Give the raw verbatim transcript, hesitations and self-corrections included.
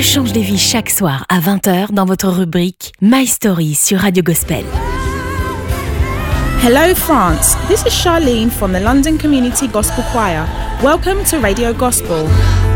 Dieu change des vies chaque soir à vingt heures dans votre rubrique My Story sur Radio Gospel. Hello France, this is Charlene from the London Community Gospel Choir. Welcome to Radio Gospel.